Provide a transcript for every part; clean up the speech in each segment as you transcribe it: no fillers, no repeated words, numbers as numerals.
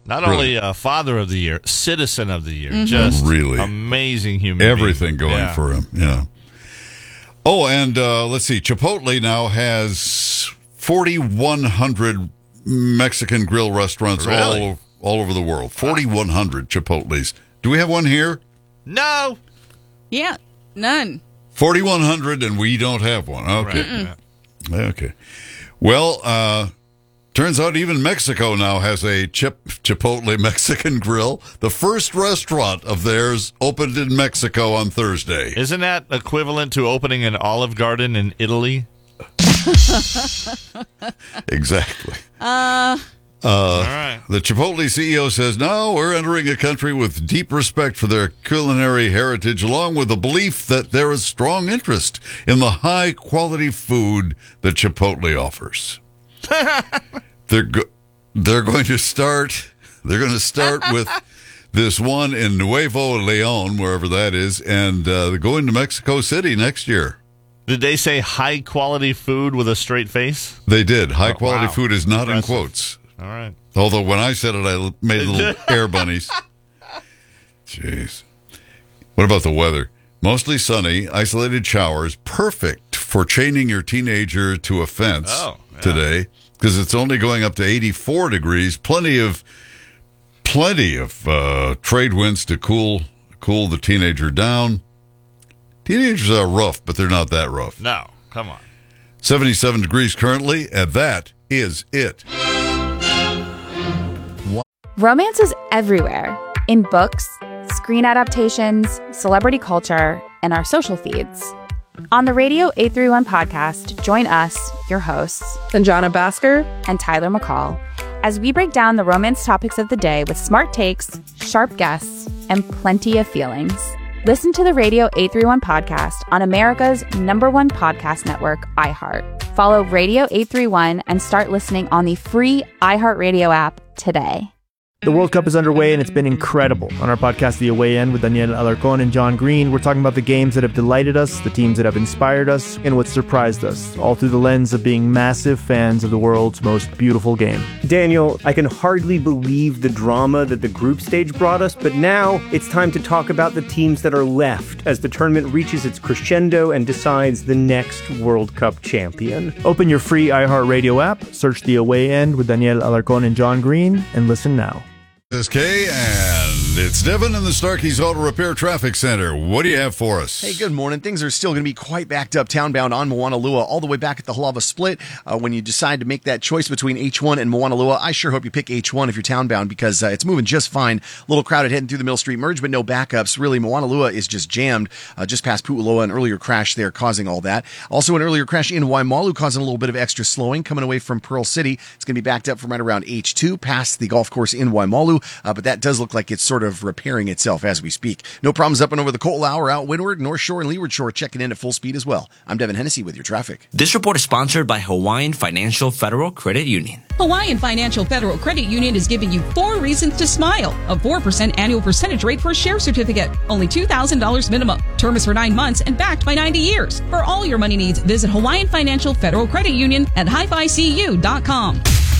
Not Really. only Father of the Year, Citizen of the Year. Just Really. amazing human Everything being. going for him. Yeah. Oh, and let's see. Chipotle now has 4,100 Mexican grill restaurants Really? all over the world. 4,100 Chipotles. Do we have one here? No. Yeah, none. 4,100, and we don't have one. Okay. Right. Okay. Well, turns out even Mexico now has a Chipotle Mexican grill. The first restaurant of theirs opened in Mexico on Thursday. Isn't that equivalent to opening an Olive Garden in Italy? Exactly. All right. The Chipotle CEO says, no, we're entering a country with deep respect for their culinary heritage, along with the belief that there is strong interest in the high-quality food that Chipotle offers. They're going to start with this one in Nuevo Leon, wherever that is, and they're going to Mexico City next year. Did they say high-quality food with a straight face? They did. High-quality wow. food is not Impressive. in quotes. All right. Although when I said it, I made little air bunnies. Jeez. What about the weather? Mostly sunny, isolated showers, perfect for chaining your teenager to a fence today, because it's only going up to 84 degrees. Plenty of trade winds to cool the teenager down. Teenagers are rough, but they're not that rough. No, come on. 77 degrees currently, and that is it. Romance is everywhere, in books, screen adaptations, celebrity culture, and our social feeds. On the Radio 831 podcast, join us, your hosts, Sanjana Bhaskar and Tyler McCall, as we break down the romance topics of the day with smart takes, sharp guests, and plenty of feelings. Listen to the Radio 831 podcast on America's #1 podcast network, iHeart. Follow Radio 831 and start listening on the free iHeartRadio app today. The World Cup is underway, and it's been incredible. On our podcast, The Away End, with Daniel Alarcón and John Green, we're talking about the games that have delighted us, the teams that have inspired us, and what surprised us, all through the lens of being massive fans of the world's most beautiful game. Daniel, I can hardly believe the drama that the group stage brought us, but now it's time to talk about the teams that are left as the tournament reaches its crescendo and decides the next World Cup champion. Open your free iHeartRadio app, search The Away End with Daniel Alarcón and John Green, and listen now. This is Kay, and it's Devin in the Starkey's Auto Repair Traffic Center. What do you have for us? Hey, good morning. Things are still going to be quite backed up townbound on Moanalua all the way back at the Halava Split. When you decide to make that choice between H1 and Moanalua, I sure hope you pick H1 if you're townbound, because it's moving just fine. A little crowded heading through the Mill Street Merge, but no backups. Really, Moanalua is just jammed just past Pu'uloa, an earlier crash there causing all that. Also, an earlier crash in Waimalu causing a little bit of extra slowing coming away from Pearl City. It's going to be backed up from right around H2 past the golf course in Waimalu, but that does look like it's sort of repairing itself as we speak. No problems up and over the Ko'olau or out windward, North Shore and Leeward Shore checking in at full speed as well. I'm Devin Hennessy with your traffic. This report is sponsored by Hawaiian Financial Federal Credit Union. Hawaiian Financial Federal Credit Union is giving you 4 reasons to smile. A 4% annual percentage rate for a share certificate. Only $2,000 minimum. Term is for 9 months and backed by 90 years. For all your money needs, visit Hawaiian Financial Federal Credit Union at hificu.com.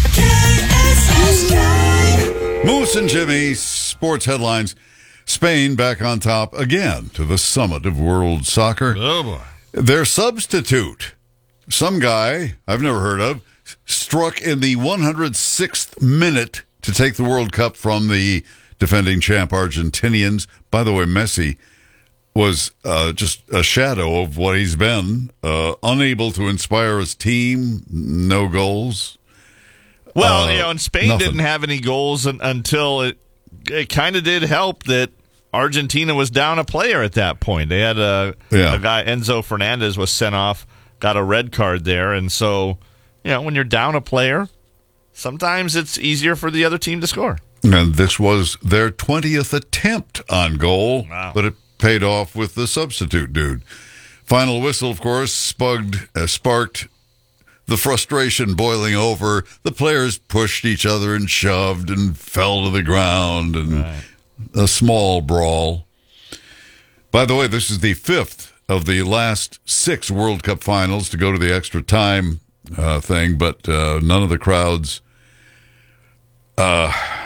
Moose and Jimmy, sports headlines. Spain back on top again to the summit of world soccer. Oh, boy. Their substitute, some guy I've never heard of, struck in the 106th minute to take the World Cup from the defending champ Argentinians. By the way, Messi was just a shadow of what he's been, unable to inspire his team, no goals. Well, and Spain nothing. didn't have any goals until it kind of did help that Argentina was down a player at that point. They had a guy, Enzo Fernandez, was sent off, got a red card there. And so, when you're down a player, sometimes it's easier for the other team to score. And this was their 20th attempt on goal, Wow. but it paid off with the substitute dude. Final whistle, of course, sparked the frustration boiling over. The players pushed each other and shoved and fell to the ground, and a small brawl. By the way, this is the 5th of the last 6 World Cup finals to go to the extra time thing, but none of the crowds